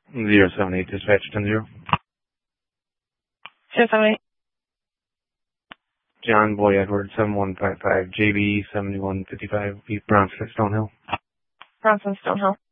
078 dispatch 10-0. 078. John Boy Edward 7155 JB 7155 East Bronson Stonehill. Bronson Stonehill.